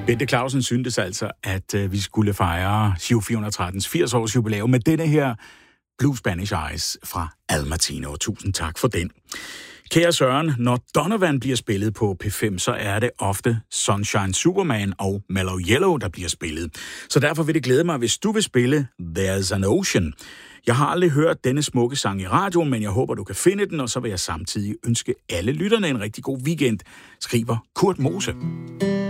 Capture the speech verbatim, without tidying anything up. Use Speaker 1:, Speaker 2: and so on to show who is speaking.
Speaker 1: Bente Clausen syntes altså, at øh, vi skulle fejre Giro fire hundrede og trettens firs års jubilæum med denne her Blue Spanish Eyes fra Al Martino. Tusind tak for den. Kære Søren, når Donovan bliver spillet på P fem, så er det ofte Sunshine Superman og Mellow Yellow, der bliver spillet. Så derfor vil det glæde mig, hvis du vil spille There's an Ocean. Jeg har aldrig hørt denne smukke sang i radioen, men jeg håber, du kan finde den, og så vil jeg samtidig ønske alle lytterne en rigtig god weekend, skriver Kurt Mose.